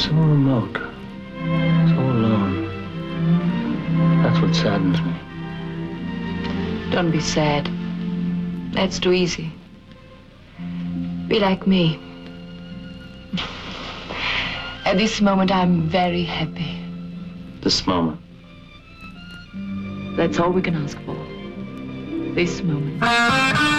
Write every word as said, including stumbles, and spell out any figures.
So remote. So alone. That's what saddens me. Don't be sad. That's too easy. Be like me. At this moment, I'm very happy. This moment. That's all we can ask for. This moment.